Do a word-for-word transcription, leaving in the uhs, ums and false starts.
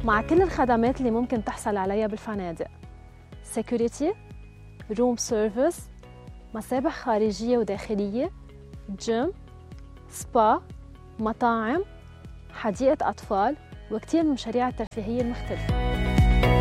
مع كل الخدمات اللي ممكن تحصل عليها بالفنادق: سيكوريتي، روم سيرفيس، مسابح خارجية وداخلية، جيم، سبا، مطاعم، حديقة أطفال، وكتير من المشاريع الترفيهية المختلفة.